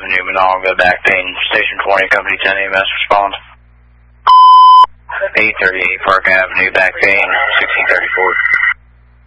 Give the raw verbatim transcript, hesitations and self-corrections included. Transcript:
Avenue, Monongah, back pain, Station twenty, Company ten E M S, respond. eight thirty-eight Park Avenue, back pain, sixteen thirty-four.